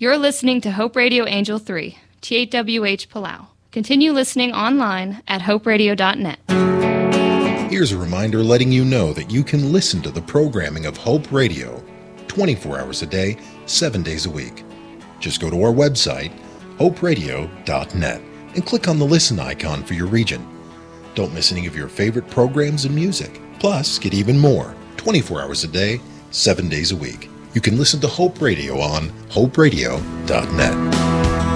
You're listening to Hope Radio Angel 3, THWH Palau. Continue listening online at hoperadio.net. Here's a reminder letting you know that you can listen to the programming of Hope Radio 24 hours a day, 7 days a week. Just go to our website, hoperadio.net, and click on the listen icon for your region. Don't miss any of your favorite programs and music. Plus, get even more, 24 hours a day, 7 days a week. You can listen to Hope Radio on hoperadio.net.